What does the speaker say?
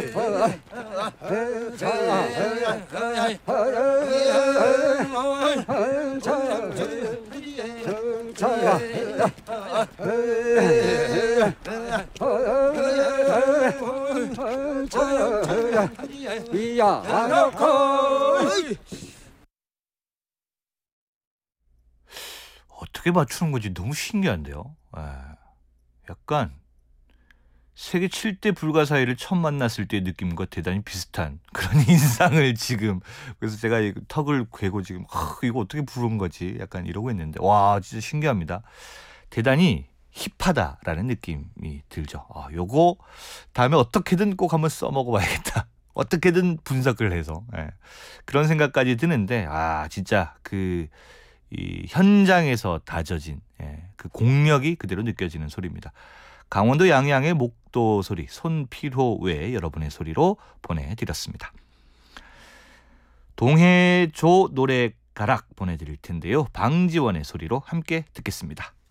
어떻게 맞추는 건지 너무 신기한데요. 예. 약간 세계 7대 불가사의를 처음 만났을 때의 느낌과 대단히 비슷한 그런 인상을 지금, 그래서 제가 이 턱을 괴고 지금 이거 어떻게 부른 거지 약간 이러고 있는데, 와 진짜 신기합니다. 대단히 힙하다라는 느낌이 들죠. 요거 다음에 어떻게든 꼭 한번 써먹어 봐야겠다. 어떻게든 분석을 해서. 예. 그런 생각까지 드는데, 진짜 이 현장에서 다져진 그 공력이 그대로 느껴지는 소리입니다. 강원도 양양의 목도 소리, 손필호 외에 여러분의 소리로 보내드렸습니다. 동해조 노래가락 보내드릴 텐데요. 방지원의 소리로 함께 듣겠습니다.